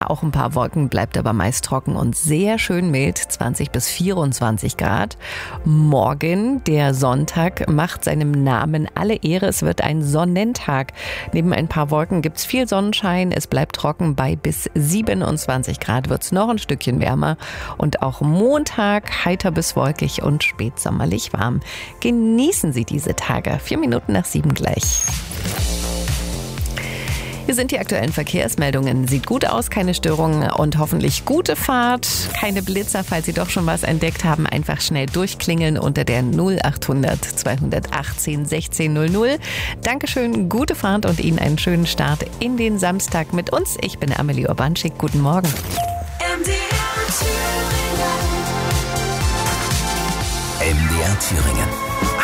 auch ein paar Wolken, bleibt aber meist trocken und sehr schön mild, 20 bis 24 Grad. Morgen, der Sonntag, macht seinem Namen alle Ehre. Es wird ein Sonnentag. Neben ein paar Wolken gibt's viel Sonnenschein. Es bleibt trocken, bei bis 27 Grad wird's noch ein Stückchen wärmer. Und auch Montag heiter bis wolkig und spätsommerlich warm. Genießen Sie diese Tage. 4 Minuten nach 7 gleich. Hier sind die aktuellen Verkehrsmeldungen. Sieht gut aus, keine Störungen und hoffentlich gute Fahrt. Keine Blitzer, falls Sie doch schon was entdeckt haben. Einfach schnell durchklingeln unter der 0800 218 1600. Dankeschön, gute Fahrt und Ihnen einen schönen Start in den Samstag mit uns. Ich bin Amelie Urbanschik. Guten Morgen. MDR Thüringen.